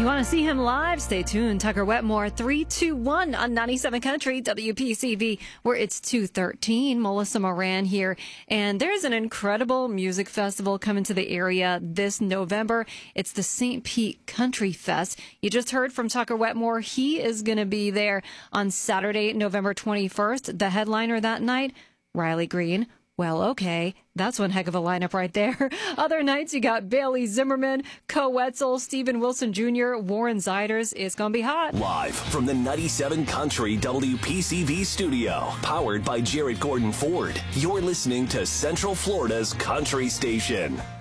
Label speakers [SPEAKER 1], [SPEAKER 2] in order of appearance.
[SPEAKER 1] You want to see him live? Stay tuned. Tucker Wetmore, 321 on 97 Country, WPCV, where it's 2:13. Melissa Moran here. And there's an incredible music festival coming to the area this November. It's the St. Pete Country Fest. You just heard from Tucker Wetmore. He is going to be there on Saturday, November 21st. The headliner that night, Riley Green. Well, okay, that's one heck of a lineup right there. Other nights, you got Bailey Zimmerman, Co Wetzel, Steven Wilson Jr., Warren Ziders. It's going to be hot.
[SPEAKER 2] Live from the 97 Country WPCV studio, powered by Jarrett Gordon Ford. You're listening to Central Florida's Country Station.